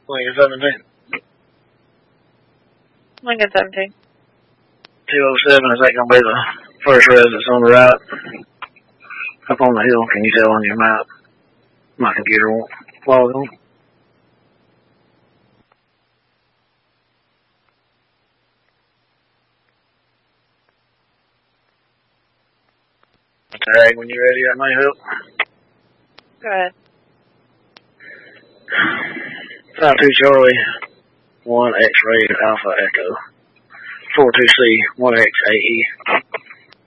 Lincoln 17. Lincoln 17. 207, is that going to be the first residence on the right? Up on the hill, can you tell on your map? My computer won't log on. Tag when you're ready, that may help. Go ahead. 52 Charlie, 1 X-ray Alpha Echo. 42C, 1X AE.